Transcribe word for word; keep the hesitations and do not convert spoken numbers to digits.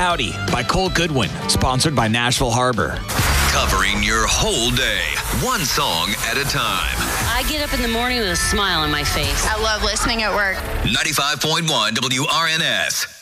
Cloudy by Cole Goodwin, sponsored by Nashville Harbor. Covering your whole day, one song at a time. I get up in the morning with a smile on my face. I love listening at work. ninety-five point one W R N S.